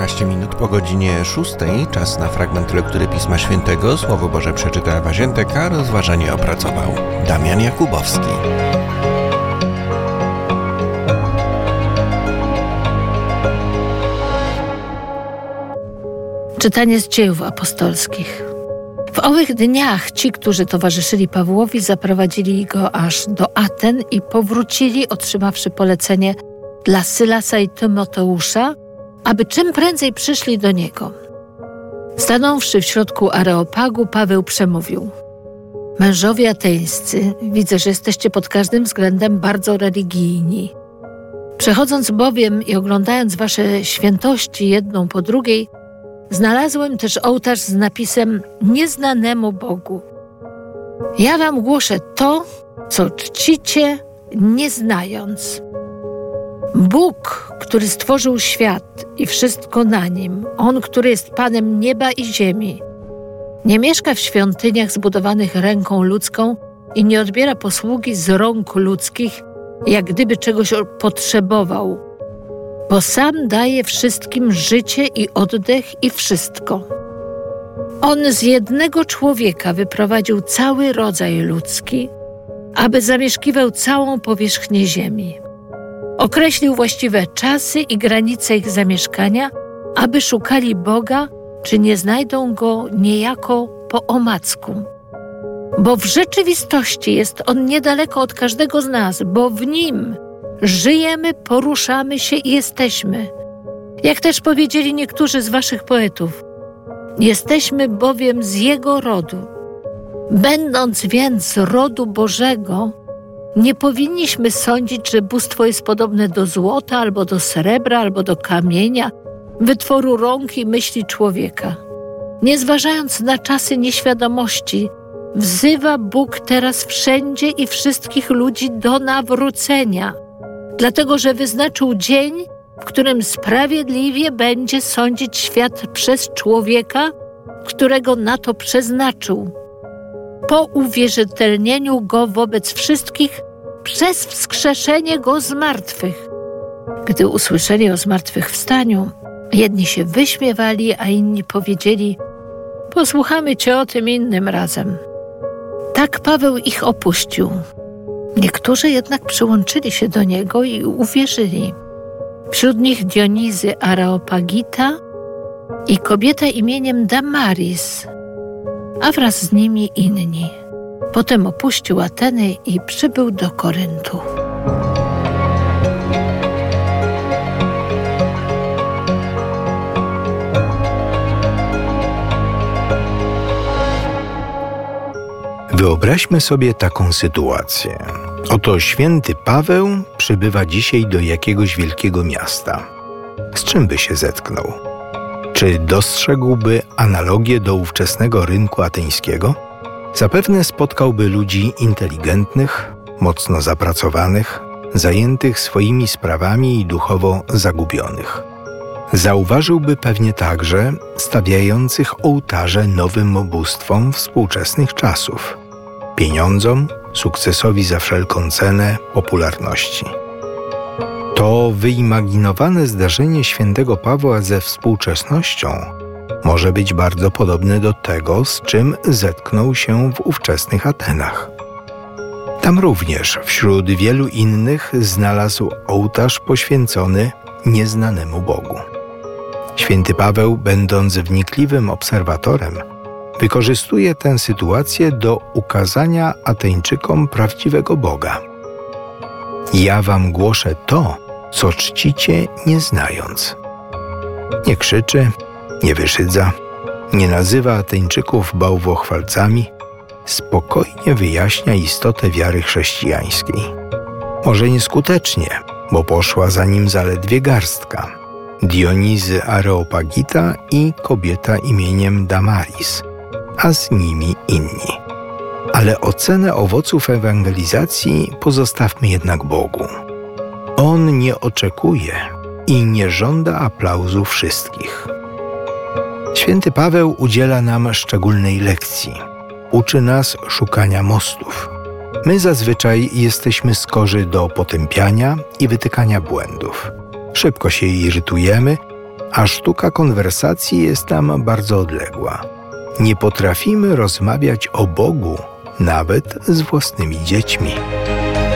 14 minut po godzinie 6. Czas na fragment lektury Pisma Świętego. Słowo Boże przeczyta Ewa Ziętek, a rozważanie opracował Damian Jakubowski. Czytanie z Dziejów Apostolskich. W owych dniach ci, którzy towarzyszyli Pawłowi, zaprowadzili go aż do Aten i powrócili, otrzymawszy polecenie dla Sylasa i Tymoteusza, aby czym prędzej przyszli do niego. Stanąwszy w środku Areopagu, Paweł przemówił: Mężowie ateńscy, widzę, że jesteście pod każdym względem bardzo religijni. Przechodząc bowiem i oglądając wasze świętości jedną po drugiej, znalazłem też ołtarz z napisem Nieznanemu Bogu. Ja wam głoszę to, co czcicie, nie znając. Bóg, który stworzył świat i wszystko na nim, On, który jest Panem nieba i ziemi, nie mieszka w świątyniach zbudowanych ręką ludzką i nie odbiera posługi z rąk ludzkich, jak gdyby czegoś potrzebował, bo sam daje wszystkim życie i oddech i wszystko. On z jednego człowieka wyprowadził cały rodzaj ludzki, aby zamieszkiwał całą powierzchnię ziemi. Określił właściwe czasy i granice ich zamieszkania, aby szukali Boga, czy nie znajdą Go niejako po omacku. Bo w rzeczywistości jest On niedaleko od każdego z nas, bo w Nim żyjemy, poruszamy się i jesteśmy. Jak też powiedzieli niektórzy z waszych poetów, jesteśmy bowiem z Jego rodu. Będąc więc z rodu Bożego, nie powinniśmy sądzić, że bóstwo jest podobne do złota, albo do srebra, albo do kamienia, wytworu rąk i myśli człowieka. Nie zważając na czasy nieświadomości, wzywa Bóg teraz wszędzie i wszystkich ludzi do nawrócenia, dlatego że wyznaczył dzień, w którym sprawiedliwie będzie sądzić świat przez człowieka, którego na to przeznaczył, po uwierzytelnieniu Go wobec wszystkich przez wskrzeszenie Go z martwych. Gdy usłyszeli o zmartwychwstaniu, jedni się wyśmiewali, a inni powiedzieli: posłuchamy Cię o tym innym razem. Tak Paweł ich opuścił. Niektórzy jednak przyłączyli się do niego i uwierzyli. Wśród nich Dionizy Areopagita i kobieta imieniem Damaris, a wraz z nimi inni. Potem opuścił Ateny i przybył do Koryntu. Wyobraźmy sobie taką sytuację. Oto święty Paweł przybywa dzisiaj do jakiegoś wielkiego miasta. Z czym by się zetknął? Czy dostrzegłby analogię do ówczesnego rynku ateńskiego? Zapewne spotkałby ludzi inteligentnych, mocno zapracowanych, zajętych swoimi sprawami i duchowo zagubionych. Zauważyłby pewnie także stawiających ołtarze nowym bóstwom współczesnych czasów, pieniądzom, sukcesowi za wszelką cenę, popularności. To wyimaginowane zdarzenie świętego Pawła ze współczesnością może być bardzo podobne do tego, z czym zetknął się w ówczesnych Atenach. Tam również wśród wielu innych znalazł ołtarz poświęcony nieznanemu Bogu. Święty Paweł, będąc wnikliwym obserwatorem, wykorzystuje tę sytuację do ukazania Ateńczykom prawdziwego Boga. Ja wam głoszę to, co czcicie, nie znając. Nie krzyczy, nie wyszydza, nie nazywa Ateńczyków bałwochwalcami, spokojnie wyjaśnia istotę wiary chrześcijańskiej. Może nieskutecznie, bo poszła za nim zaledwie garstka: Dionizy Areopagita i kobieta imieniem Damaris, a z nimi inni. Ale ocenę owoców ewangelizacji pozostawmy jednak Bogu. On nie oczekuje i nie żąda aplauzu wszystkich. Święty Paweł udziela nam szczególnej lekcji. Uczy nas szukania mostów. My zazwyczaj jesteśmy skorzy do potępiania i wytykania błędów. Szybko się irytujemy, a sztuka konwersacji jest nam bardzo odległa. Nie potrafimy rozmawiać o Bogu nawet z własnymi dziećmi.